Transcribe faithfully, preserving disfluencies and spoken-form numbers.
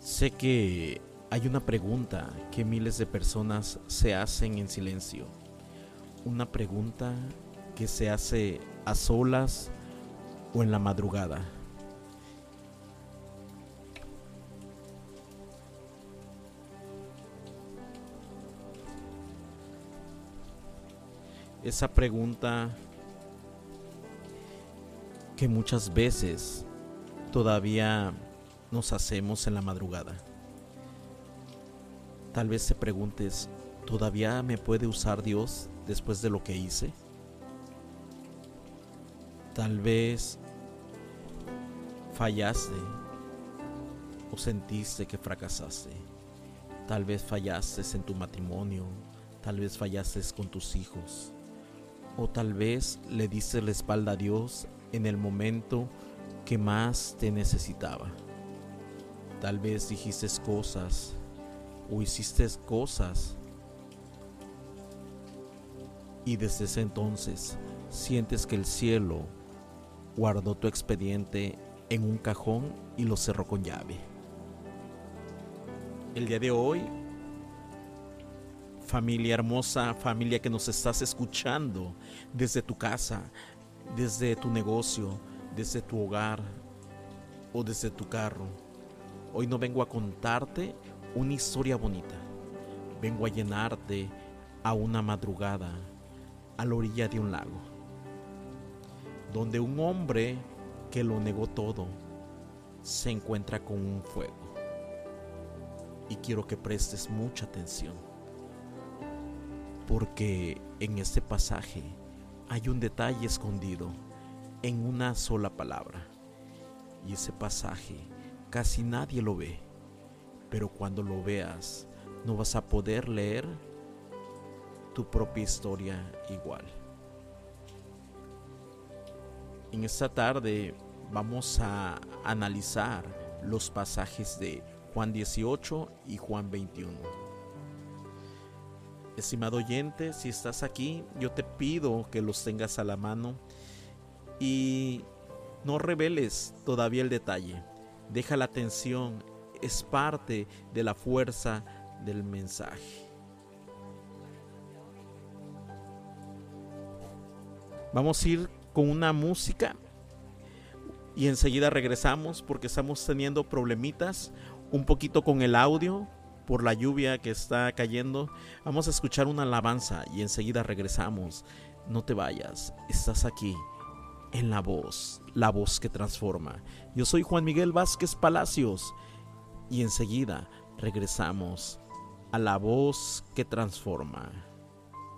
Sé que hay una pregunta que miles de personas se hacen en silencio. Una pregunta que se hace a solas o en la madrugada. Esa pregunta que muchas veces todavía nos hacemos en la madrugada. Tal vez te preguntes, ¿todavía me puede usar Dios después de lo que hice? Tal vez fallaste o sentiste que fracasaste. Tal vez fallaste en tu matrimonio, tal vez fallaste con tus hijos, o tal vez le diste la espalda a Dios en el momento que más te necesitaba. Tal vez dijiste cosas o hiciste cosas y desde ese entonces sientes que el cielo guardó tu expediente en un cajón y lo cerró con llave. El día de hoy, familia hermosa, familia que nos estás escuchando desde tu casa, desde tu negocio, desde tu hogar o desde tu carro, hoy no vengo a contarte una historia bonita. Vengo a llenarte a una madrugada a la orilla de un lago, donde un hombre que lo negó todo se encuentra con un fuego. Y quiero que prestes mucha atención, porque en este pasaje hay un detalle escondido en una sola palabra. Y ese pasaje casi nadie lo ve, pero cuando lo veas no vas a poder leer tu propia historia igual. En esta tarde vamos a analizar los pasajes de Juan dieciocho y Juan veintiuno. Estimado oyente, si estás aquí, yo te pido que los tengas a la mano y no reveles todavía el detalle. Deja la atención, es parte de la fuerza del mensaje. Vamos a ir con una música y enseguida regresamos porque estamos teniendo problemitas un poquito con el audio por la lluvia que está cayendo. Vamos a escuchar una alabanza y enseguida regresamos. No te vayas, estás aquí en La Voz, la voz que transforma. Yo soy Juan Miguel Vázquez Palacios y enseguida regresamos a La Voz que transforma.